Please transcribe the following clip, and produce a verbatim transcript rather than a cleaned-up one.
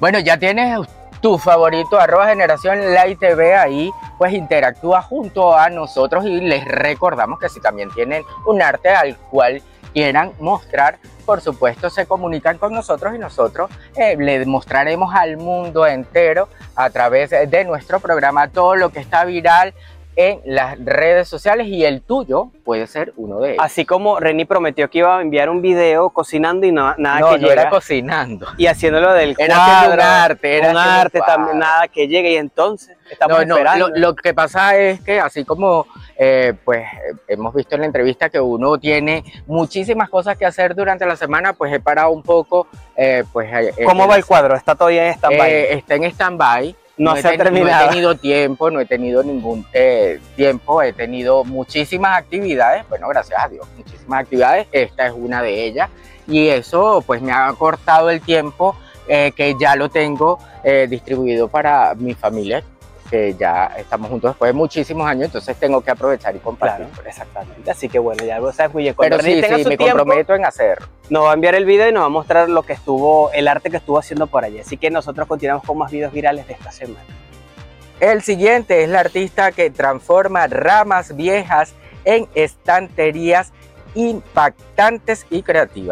Bueno, ya tienes tu favorito, arroba Generación Light T V, ahí pues interactúa junto a nosotros y les recordamos que si también tienen un arte al cual quieran mostrar, por supuesto se comunican con nosotros y nosotros eh, le mostraremos al mundo entero a través de nuestro programa todo lo que está viral en las redes sociales, y el tuyo puede ser uno de ellos. Así como Reni prometió que iba a enviar un video cocinando y no, nada no, que no llega. era cocinando. Y haciéndolo del Era cuadro, un arte, era un arte un también, nada que llegue, y entonces estamos no, no, esperando. Lo, lo que pasa es que así como eh, pues hemos visto en la entrevista que uno tiene muchísimas cosas que hacer durante la semana, pues he parado un poco. Eh, pues, ¿Cómo va el cuadro? ¿Está todavía en stand-by? Eh, está en stand-by. No, no, se ha terminado. No he tenido tiempo, no he tenido ningún eh, tiempo, he tenido muchísimas actividades, bueno, gracias a Dios, muchísimas actividades, esta es una de ellas, y eso pues me ha cortado el tiempo eh, que ya lo tengo eh, distribuido para mi familia, que ya estamos juntos después de muchísimos años, entonces tengo que aprovechar y compartir. Claro, exactamente, así que bueno, ya lo sabes muy bien. Cuando Pero sí, sí, me tiempo, comprometo en hacerlo. Nos va a enviar el video y nos va a mostrar lo que estuvo, el arte que estuvo haciendo por allí. Así que nosotros continuamos con más videos virales de esta semana. El siguiente es la artista que transforma ramas viejas en estanterías impactantes y creativas.